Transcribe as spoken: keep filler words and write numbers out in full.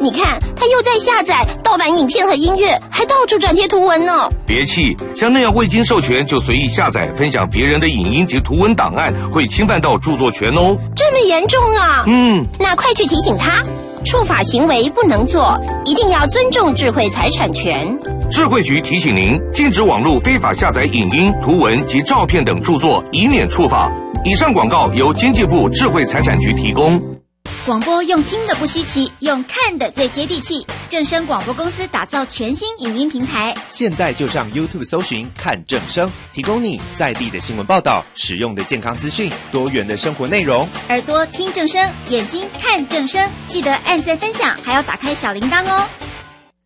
你看，他又在下载盗版影片和音乐，还到处转贴图文呢。 别气，像那样未经授权就随意下载、分享别人的影音及图文档案，会侵犯到著作权哦。 这么严重啊？ 嗯， 那快去提醒他，触法行为不能做，一定要尊重智慧财产权。 智慧局提醒您，禁止网络非法下载影音、图文及照片等著作，以免触法。以上广告由经济部智慧财产局提供。 广播用听的不稀奇，用看的最接地气。正声广播公司打造全新影音平台， 现在就上 YouTube 搜寻看正声，提供你在地的新闻报道、实用的健康资讯、多元的生活内容。 耳朵听正声，眼睛看正声，记得按赞分享，还要打开小铃铛哦。